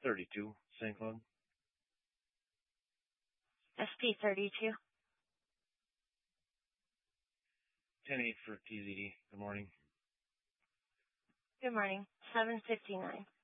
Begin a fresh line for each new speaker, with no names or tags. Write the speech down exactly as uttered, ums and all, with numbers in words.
thirty-two, Saint Cloud.
S P thirty-two.
ten eight for T Z D. Good morning.
Good morning. seven fifty-nine.